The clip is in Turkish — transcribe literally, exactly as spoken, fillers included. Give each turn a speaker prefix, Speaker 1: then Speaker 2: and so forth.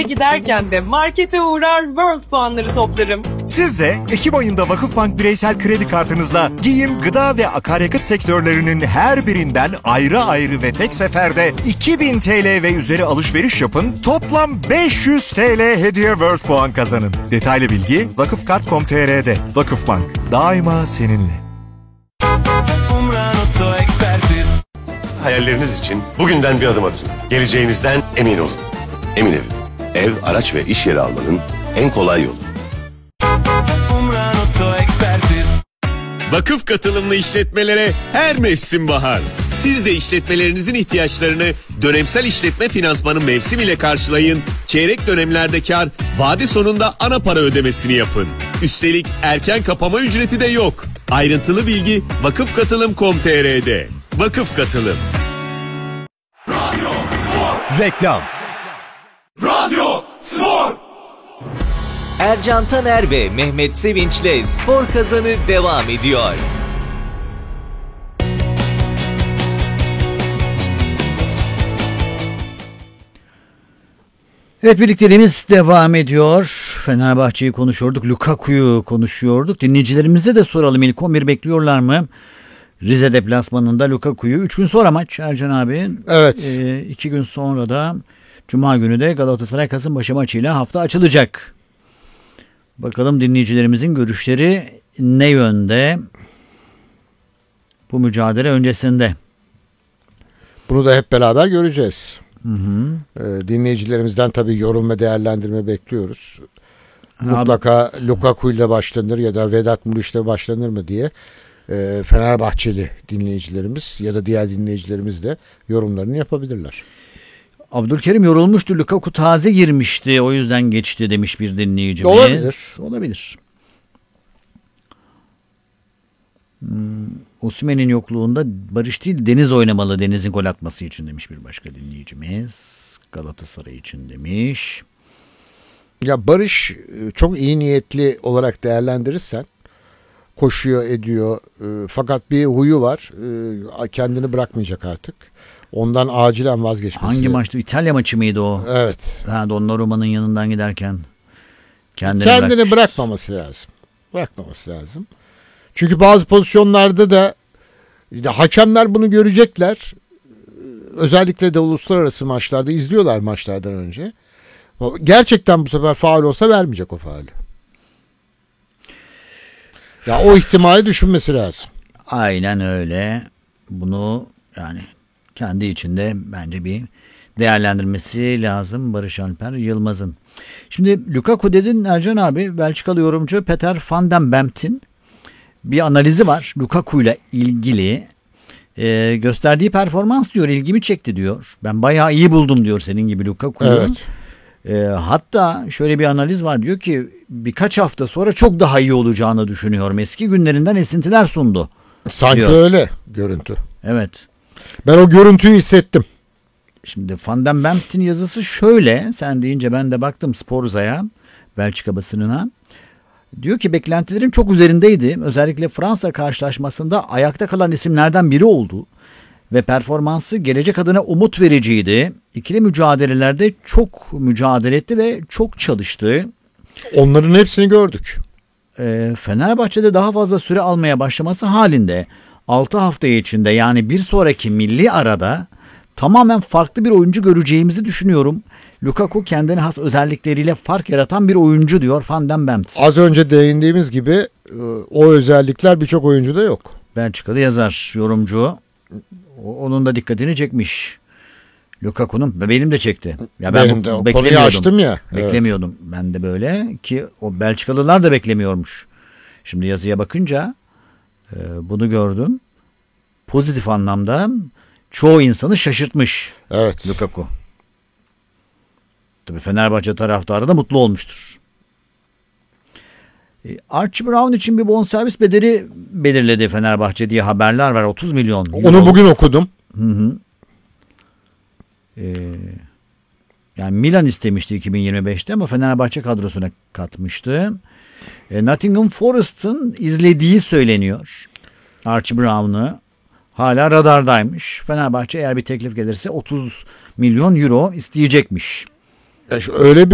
Speaker 1: giderken de markete uğrar World puanları toplarım.
Speaker 2: Siz de Ekim ayında Vakıfbank bireysel kredi kartınızla giyim, gıda ve akaryakıt sektörlerinin her birinden ayrı ayrı ve tek seferde iki bin T L ve üzeri alışveriş yapın, toplam beş yüz T L hediye World puan kazanın. Detaylı bilgi vakıfkart nokta com nokta t r'de. Vakıfbank, daima seninle.
Speaker 3: Hayalleriniz için bugünden bir adım atın. Geleceğinizden emin olun. Emin Ev. Ev, araç ve iş yeri almanın en kolay yolu.
Speaker 4: Vakıf katılımlı işletmelere her mevsim bahar. Siz de işletmelerinizin ihtiyaçlarını dönemsel işletme finansmanı mevsim ile karşılayın. Çeyrek dönemlerde kar, vade sonunda ana para ödemesini yapın. Üstelik erken kapama ücreti de yok. Ayrıntılı bilgi vakıfkatılım nokta com nokta t r'de. Vakıf Katılım.
Speaker 5: Radyo Spor.
Speaker 2: Reklam.
Speaker 5: Radyo Spor.
Speaker 6: Ercan Taner ve Mehmet Sevinç'le Spor Kazanı devam ediyor.
Speaker 7: Evet, birlikteliğimiz devam ediyor. Fenerbahçe'yi konuşuyorduk, Lukaku'yu konuşuyorduk. Dinleyicilerimize de soralım, ilk on bir bekliyorlar mı? Rize deplasmanında Lukaku'yu. Üç gün sonra maç Ercan abi.
Speaker 8: Evet.
Speaker 7: E, iki gün sonra da Cuma günü de Galatasaray Kasımpaşa maçıyla hafta açılacak. Bakalım dinleyicilerimizin görüşleri ne yönde bu mücadele öncesinde?
Speaker 8: Bunu da hep beraber göreceğiz.
Speaker 7: Hı hı.
Speaker 8: Ee, dinleyicilerimizden tabii yorum ve değerlendirme bekliyoruz.
Speaker 7: Abi,
Speaker 8: Mutlaka Lukaku ile başlanır ya da Vedat Muriç ile başlanır mı diye e, Fenerbahçeli dinleyicilerimiz ya da diğer dinleyicilerimiz de yorumlarını yapabilirler.
Speaker 7: Abdülkerim yorulmuştu. Lukaku taze girmişti. O yüzden geçti demiş bir dinleyicimiz.
Speaker 8: Olabilir.
Speaker 7: Olabilir. Hmm, Osimhen'in yokluğunda Barış değil Deniz oynamalı, Deniz'in gol atması için demiş bir başka dinleyicimiz. Galatasaray için demiş.
Speaker 8: Ya Barış çok iyi niyetli olarak değerlendirirsen koşuyor ediyor e, fakat bir huyu var, e, kendini bırakmayacak artık. Ondan acilen vazgeçmesi.
Speaker 7: Hangi maçtı? İtalya maçı mıydı o?
Speaker 8: Evet.
Speaker 7: Ha, Donnarumma'nın yanından giderken kendini,
Speaker 8: kendini
Speaker 7: bırakmış.
Speaker 8: bırakmaması lazım. Bırakmaması lazım. Çünkü bazı pozisyonlarda da hakemler bunu görecekler. Özellikle de uluslararası maçlarda izliyorlar maçlardan önce. Gerçekten bu sefer faul olsa vermeyecek o faulü. Ya o ihtimali düşünmesi lazım.
Speaker 7: Aynen öyle. Bunu yani kendi içinde bence bir değerlendirmesi lazım Barış Alper Yılmaz'ın. Şimdi Lukaku dedin Ercan abi, Belçikalı yorumcu Peter van den Bemt'in bir analizi var Lukaku ile ilgili. Ee, gösterdiği performans diyor ilgimi çekti diyor. Ben bayağı iyi buldum diyor senin gibi Lukaku'yu.
Speaker 8: Evet.
Speaker 7: Ee, hatta şöyle bir analiz var, diyor ki birkaç hafta sonra çok daha iyi olacağını düşünüyorum. Eski günlerinden esintiler sundu.
Speaker 8: Sanki
Speaker 7: diyor.
Speaker 8: öyle görüntü.
Speaker 7: Evet.
Speaker 8: Ben o görüntüyü hissettim.
Speaker 7: Şimdi Van den Bemt'in yazısı şöyle. Sen deyince ben de baktım Sporza'ya, Belçika basınına. Diyor ki beklentilerin çok üzerindeydi. Özellikle Fransa karşılaşmasında ayakta kalan isimlerden biri oldu. Ve performansı gelecek adına umut vericiydi. İkili mücadelelerde çok mücadele etti ve çok çalıştı.
Speaker 8: Onların hepsini gördük.
Speaker 7: E, Fenerbahçe'de daha fazla süre almaya başlaması halinde altı hafta içinde, yani bir sonraki milli arada tamamen farklı bir oyuncu göreceğimizi düşünüyorum. Lukaku kendine has özellikleriyle fark yaratan bir oyuncu diyor Van den Bemt.
Speaker 8: Az önce değindiğimiz gibi o özellikler birçok oyuncuda yok.
Speaker 7: Belçikalı yazar, yorumcu. O, onun da dikkatini çekmiş. Lukaku'nun ve benim de çekti. Ya ben
Speaker 8: benim
Speaker 7: bu,
Speaker 8: de o konuyu
Speaker 7: beklemiyordum.
Speaker 8: açtım ya.
Speaker 7: Beklemiyordum evet. Ben de böyle ki o Belçikalılar da beklemiyormuş. Şimdi yazıya bakınca e, bunu gördüm. Pozitif anlamda çoğu insanı şaşırtmış.
Speaker 8: Evet.
Speaker 7: Lukaku. Tabii Fenerbahçe taraftarı da mutlu olmuştur. Archie Brown için bir bonservis bedeli belirledi Fenerbahçe diye haberler var. otuz milyon.
Speaker 8: Onu
Speaker 7: euro.
Speaker 8: bugün okudum.
Speaker 7: Hı hı. Ee, yani Milan istemişti iki bin yirmi beşte ama Fenerbahçe kadrosuna katmıştı. E, Nottingham Forest'ın izlediği söyleniyor. Archie Brown'u hala radardaymış. Fenerbahçe eğer bir teklif gelirse otuz milyon euro isteyecekmiş.
Speaker 8: Öyle bir